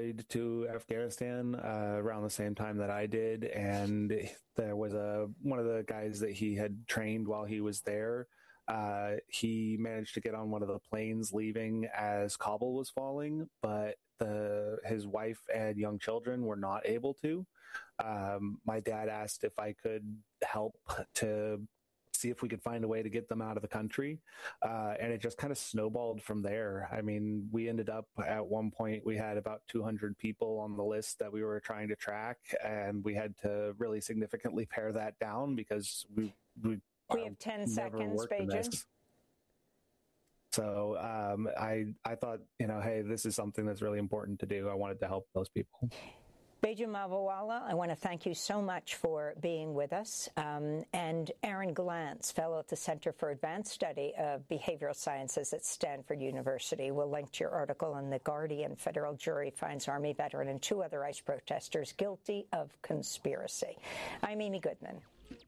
deployed to Afghanistan around the same time that I did, and there was one of the guys that he had trained while he was there. He managed to get on one of the planes leaving as Kabul was falling, but his wife and young children were not able to. My dad asked if I could help to see if we could find a way to get them out of the country. And it just kind of snowballed from there. I mean, we ended up at one point, we had about 200 people on the list that we were trying to track, and we had to really significantly pare that down because we have 10 seconds, Bajan. So I thought, hey, this is something that's really important to do. I wanted to help those people. Bajan Mawawala, I want to thank you so much for being with us. And Aaron Glantz, fellow at the Center for Advanced Study of Behavioral Sciences at Stanford University. We'll link to your article in The Guardian. Federal jury finds Army veteran and 2 other ICE protesters guilty of conspiracy. I'm Amy Goodman.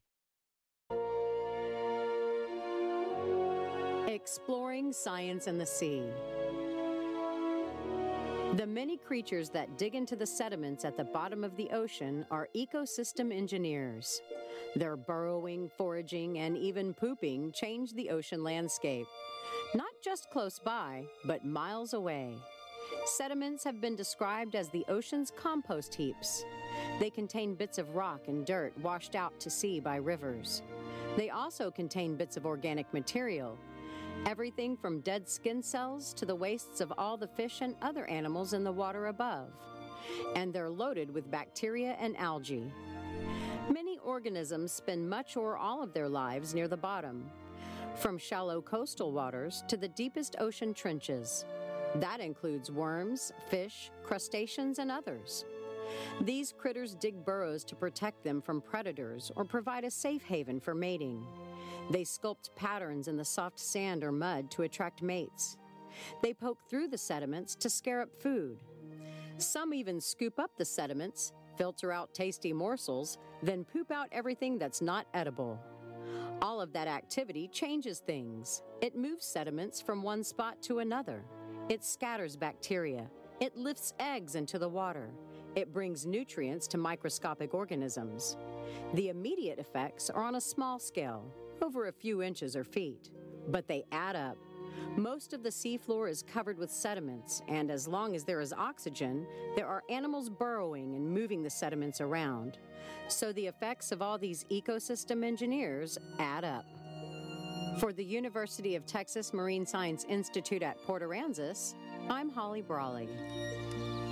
Exploring science in the sea. The many creatures that dig into the sediments at the bottom of the ocean are ecosystem engineers. Their burrowing, foraging, and even pooping change the ocean landscape. Not just close by, but miles away. Sediments have been described as the ocean's compost heaps. They contain bits of rock and dirt washed out to sea by rivers. They also contain bits of organic material. Everything from dead skin cells to the wastes of all the fish and other animals in the water above. And they're loaded with bacteria and algae. Many organisms spend much or all of their lives near the bottom, from shallow coastal waters to the deepest ocean trenches. That includes worms, fish, crustaceans, and others. These critters dig burrows to protect them from predators or provide a safe haven for mating. They sculpt patterns in the soft sand or mud to attract mates. They poke through the sediments to scare up food. Some even scoop up the sediments, filter out tasty morsels, then poop out everything that's not edible. All of that activity changes things. It moves sediments from one spot to another. It scatters bacteria. It lifts eggs into the water. It brings nutrients to microscopic organisms. The immediate effects are on a small scale, over a few inches or feet, but they add up. Most of the seafloor is covered with sediments, and as long as there is oxygen, there are animals burrowing and moving the sediments around. So the effects of all these ecosystem engineers add up. For the University of Texas Marine Science Institute at Port Aransas, I'm Holly Brawley.